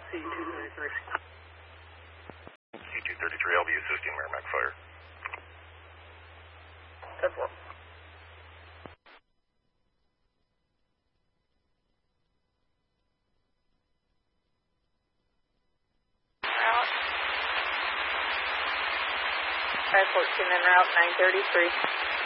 C-233. C-233, I'll be assisting Merrimack Fire. 10-4. Route. 514 en route, 933.